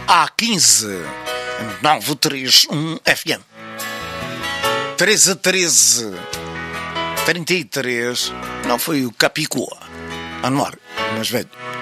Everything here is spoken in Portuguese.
A15 931 FM 13 a 13 33. Não foi o Capicua Anuar, mas velho.